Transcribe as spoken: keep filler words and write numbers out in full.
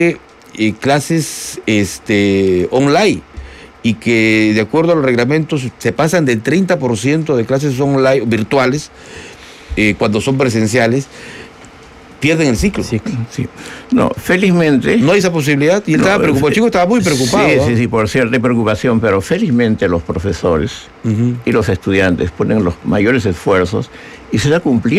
eh, clases este, online, y que de acuerdo a los reglamentos se pasan del treinta por ciento de clases online virtuales, eh, cuando son presenciales, pierden el ciclo. Sí, sí. No, felizmente... No hay esa posibilidad. Y él no, estaba preocupado. El chico estaba muy preocupado. Sí, ¿no? sí, sí, por cierta preocupación, pero felizmente los profesores uh-huh. y los estudiantes ponen los mayores esfuerzos y se está cumpliendo.